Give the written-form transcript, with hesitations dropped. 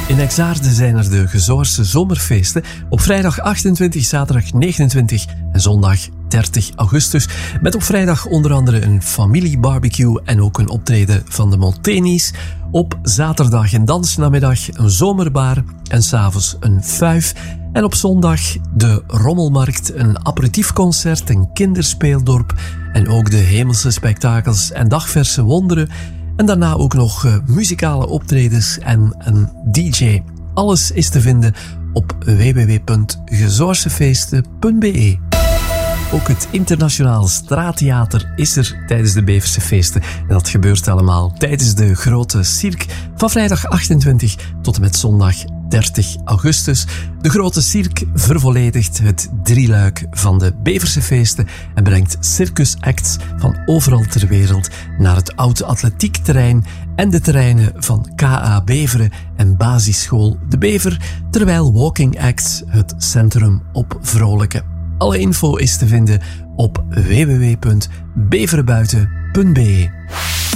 In Exaarde zijn er de Gezoorse zomerfeesten op vrijdag 28, zaterdag 29 en zondag 30 augustus. Met op vrijdag onder andere een familiebarbecue en ook een optreden van de Montenis. Op zaterdag een dansnamiddag, een zomerbar en 's avonds een fuif. En op zondag de Rommelmarkt, een aperitiefconcert, een kinderspeeldorp en ook de hemelse spektakels en dagverse wonderen. En daarna ook nog muzikale optredens en een DJ. Alles is te vinden op www.gezoorsefeesten.be. Ook het Internationaal Straattheater is er tijdens de Beverse feesten. En dat gebeurt allemaal tijdens de grote cirque van vrijdag 28 tot en met zondag 30 augustus. De grote cirque vervolledigt het drieluik van de Beverse feesten en brengt circusacts van overal ter wereld naar het oude atletiekterrein en de terreinen van KA Beveren en basisschool De Bever, terwijl walking acts het centrum opvrolijken. Alle info is te vinden op www.beverenbuiten.be.